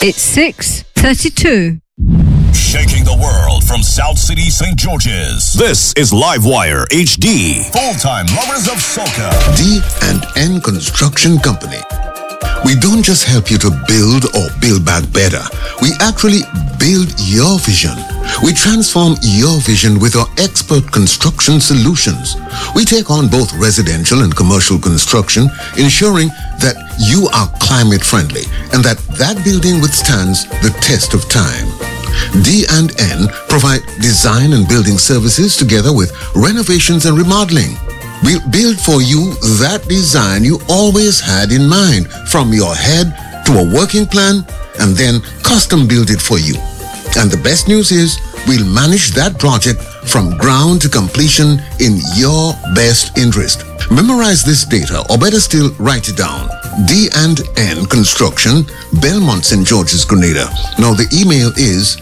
It's 6:32. Shaking the world from South City, St. George's. This is Livewire HD. Full-time lovers of soca. D&N Construction Company. We don't just help you to build or build back better. We actually build your vision. We transform your vision with our expert construction solutions. We take on both residential and commercial construction, ensuring that you are climate friendly and that building withstands the test of time. D&N provide design and building services together with renovations and remodeling. We'll build for you that design you always had in mind, from your head to a working plan, and then custom build it for you. And the best news is, we'll manage that project from ground to completion in your best interest. Memorize this data, or better still, write it down. D&N Construction, Belmont, St. George's, Grenada. Now the email is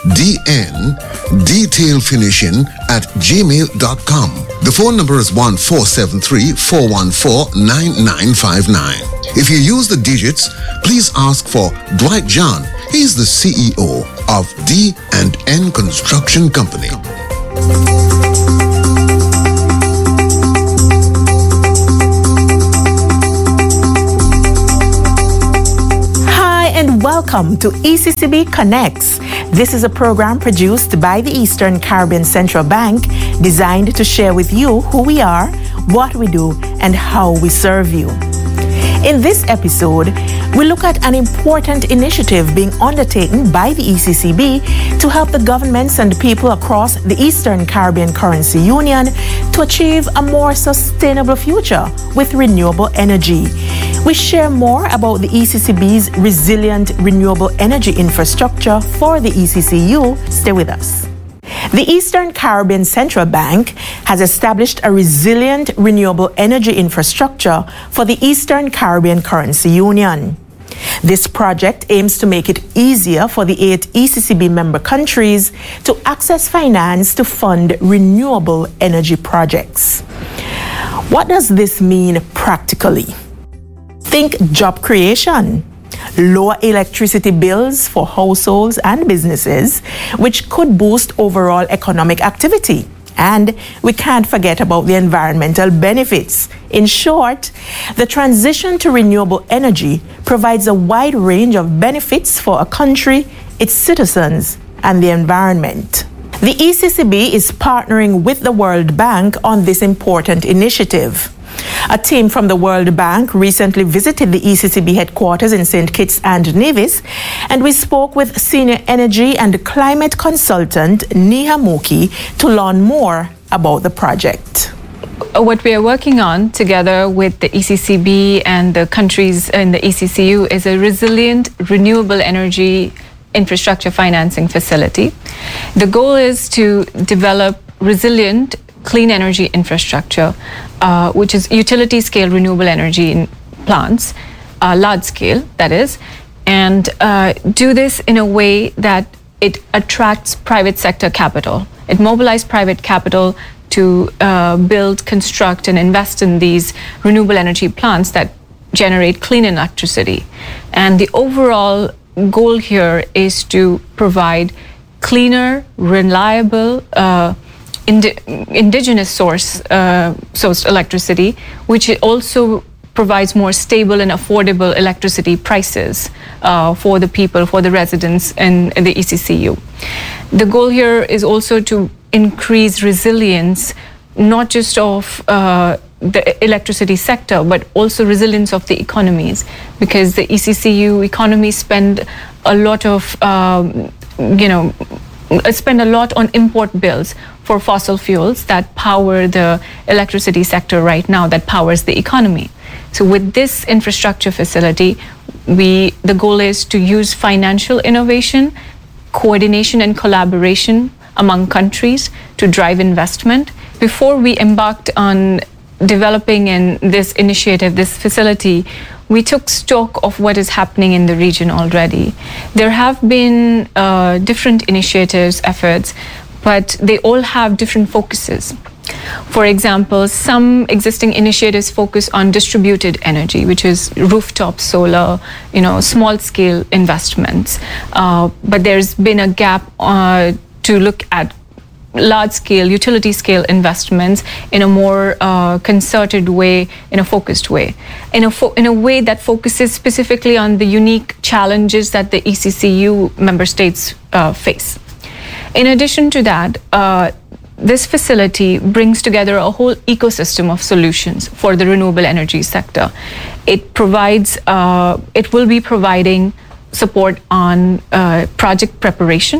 dndetailfinishing@gmail.com. The phone number is 1473-414-9959. If you use the digits, please ask for Dwight John. He's the CEO of D&N Construction Company. And welcome to ECCB Connects. This is a program produced by the Eastern Caribbean Central Bank, designed to share with you who we are, what we do, and how we serve you. In this episode, we look at an important initiative being undertaken by the ECCB to help the governments and people across the Eastern Caribbean Currency Union to achieve a more sustainable future with renewable energy. We share more about the ECCB's resilient renewable energy infrastructure for the ECCU. Stay with us. The Eastern Caribbean Central Bank has established a resilient renewable energy infrastructure for the Eastern Caribbean Currency Union. This project aims to make it easier for the 8 ECCB member countries to access finance to fund renewable energy projects. What does this mean practically? Think job creation, lower electricity bills for households and businesses, which could boost overall economic activity. And we can't forget about the environmental benefits. In short, the transition to renewable energy provides a wide range of benefits for a country, its citizens, and the environment. The ECCB is partnering with the World Bank on this important initiative. A team from the World Bank recently visited the ECCB headquarters in St. Kitts and Nevis, and we spoke with senior energy and climate consultant Neha Mookie to learn more about the project. What we are working on together with the ECCB and the countries in the ECCU is a resilient renewable energy infrastructure financing facility. The goal is to develop resilient clean energy infrastructure, which is utility scale renewable energy plants, large scale, that is, and do this in a way that it attracts private sector capital. It mobilizes private capital to build, construct, and invest in these renewable energy plants that generate clean electricity. And the overall goal here is to provide cleaner, reliable, indigenous sourced electricity, which also provides more stable and affordable electricity prices for the people, for the residents in the ECCU. The goal here is also to increase resilience, not just of the electricity sector, but also resilience of the economies, because the ECCU economy spend a lot on import bills for fossil fuels that power the electricity sector right now, that powers the economy. So with this infrastructure facility, the goal is to use financial innovation, coordination and collaboration among countries to drive investment. Before we embarked on developing in this initiative, this facility, we took stock of what is happening in the region already. There have been different initiatives, efforts, but they all have different focuses. For example, some existing initiatives focus on distributed energy, which is rooftop solar, small-scale investments. But there's been a gap to look at large-scale, utility-scale investments in a more concerted way, in a focused way, in a way that focuses specifically on the unique challenges that the ECCU member states face. In addition to that, this facility brings together a whole ecosystem of solutions for the renewable energy sector. It will be providing support on project preparation.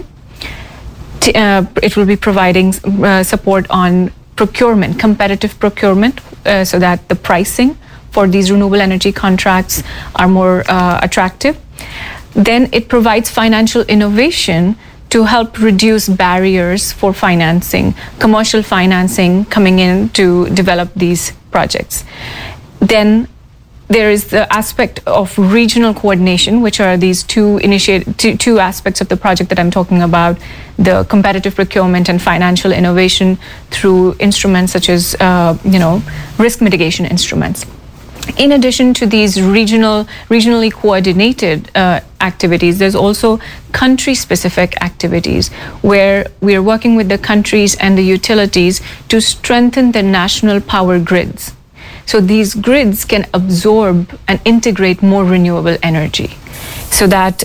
It will be providing support on procurement, competitive procurement, so that the pricing for these renewable energy contracts are more attractive. Then it provides financial innovation to help reduce barriers for financing, commercial financing coming in to develop these projects. Then there is the aspect of regional coordination, which are these two aspects of the project that I'm talking about, the competitive procurement and financial innovation through instruments such as, risk mitigation instruments. In addition to these regionally coordinated activities, there's also country-specific activities where we are working with the countries and the utilities to strengthen the national power grids. So these grids can absorb and integrate more renewable energy, so that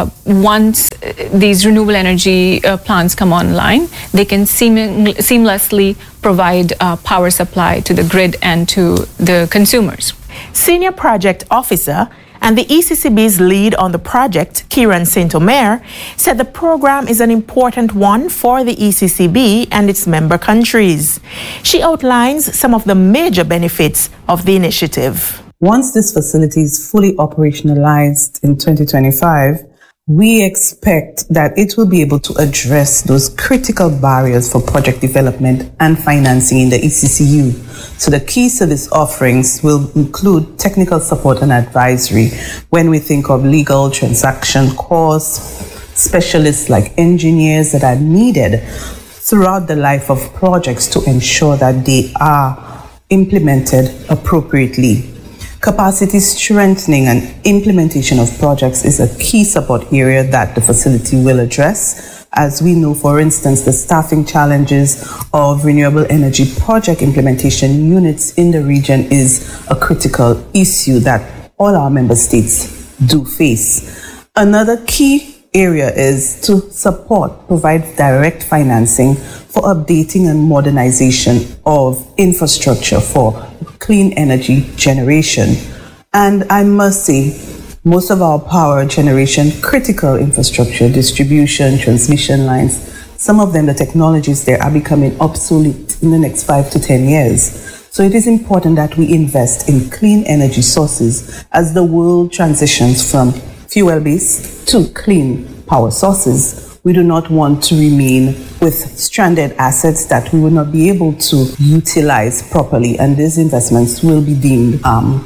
once these renewable energy plants come online, they can seamlessly provide power supply to the grid and to the consumers. Senior Project Officer and the ECCB's lead on the project, Kieran St. Omer, said the program is an important one for the ECCB and its member countries. She outlines some of the major benefits of the initiative. Once this facility is fully operationalized in 2025, we expect that it will be able to address those critical barriers for project development and financing in the ECCU. So the key service offerings will include technical support and advisory when we think of legal transaction costs, specialists like engineers that are needed throughout the life of projects to ensure that they are implemented appropriately. Capacity strengthening and implementation of projects is a key support area that the facility will address. As we know, for instance, the staffing challenges of renewable energy project implementation units in the region is a critical issue that all our member states do face. Another key area is to provide direct financing for updating and modernization of infrastructure for clean energy generation. And I must say, most of our power generation, critical infrastructure, distribution, transmission lines, some of them, the technologies there are becoming obsolete in the next 5 to 10 years. So it is important that we invest in clean energy sources as the world transitions from fuel-based to clean power sources. We do not want to remain with stranded assets that we will not be able to utilize properly, and these investments will be deemed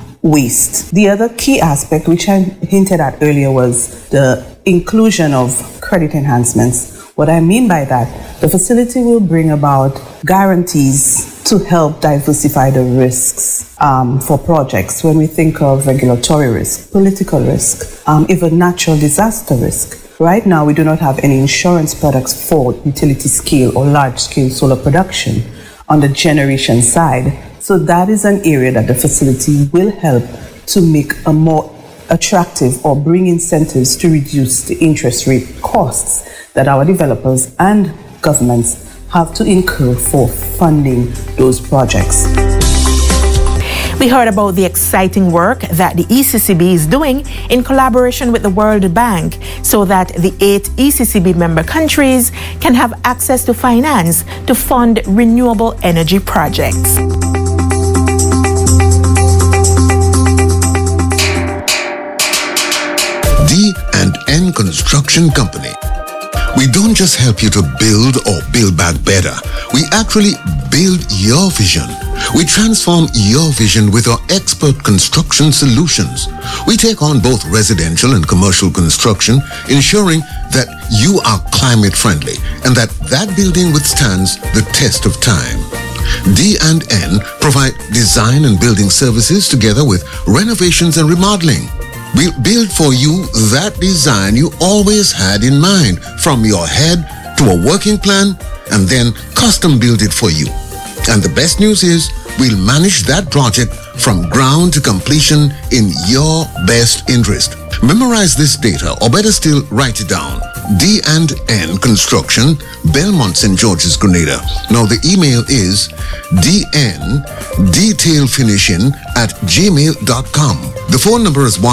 waste. The other key aspect, which I hinted at earlier, was the inclusion of credit enhancements. What I mean by that, the facility will bring about guarantees to help diversify the risks for projects. When we think of regulatory risk, political risk, even natural disaster risk. Right now, we do not have any insurance products for utility scale or large scale solar production on the generation side. So that is an area that the facility will help to make a more attractive or bring incentives to reduce the interest rate costs that our developers and governments have to incur for funding those projects. We heard about the exciting work that the ECCB is doing in collaboration with the World Bank so that the 8 ECCB member countries can have access to finance to fund renewable energy projects. D&N Construction Company. We don't just help you to build or build back better. We actually build your vision. We transform your vision with our expert construction solutions. We take on both residential and commercial construction, ensuring that you are climate friendly and that building withstands the test of time. D&N provide design and building services together with renovations and remodeling. We'll build for you that design you always had in mind, from your head to a working plan, and then custom build it for you. And the best news is, we'll manage that project from ground to completion in your best interest. Memorize this data, or better still, write it down. D&N Construction, Belmont, St. George's, Grenada. Now the email is dndetailfinishing@gmail.com. The phone number is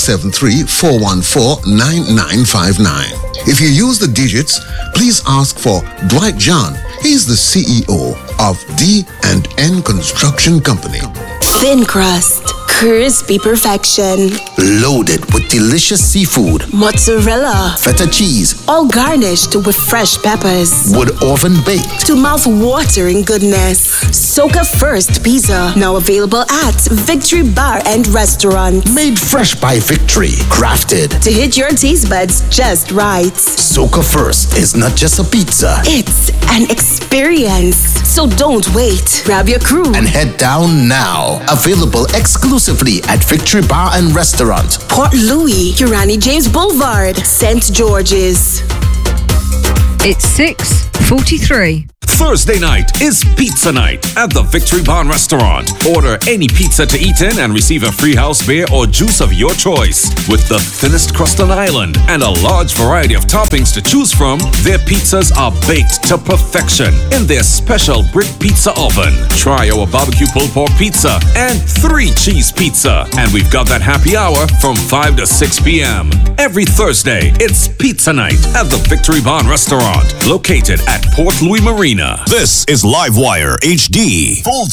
1473-414-9959. If you use the digits, please ask for Dwight John. He's the CEO of D&N Construction Company. Thin crust, crispy perfection, loaded with delicious seafood, mozzarella, feta cheese, all garnished with fresh peppers, wood oven baked, to mouth-watering goodness. Soca First Pizza, now available at Victory Bar and Restaurant. Made fresh by Victory, crafted to hit your taste buds just right. Soca First is not just a pizza, it's an experience. So don't wait. Grab your crew and head down now. Available exclusively at Victory Bar and Restaurant, Port Louis, Urani James Boulevard, St. George's. It's 6:43. Thursday night is pizza night at the Victory Bar and Restaurant. Order any pizza to eat in and receive a free house beer or juice of your choice. With the thinnest crust on island and a large variety of toppings to choose from, their pizzas are baked to perfection in their special brick pizza oven. Try our barbecue pulled pork pizza and 3 cheese pizza. And we've got that happy hour from 5 to 6 p.m. Every Thursday, it's pizza night at the Victory Bar and Restaurant, located at Port Louis Marina. This is Livewire HD. Full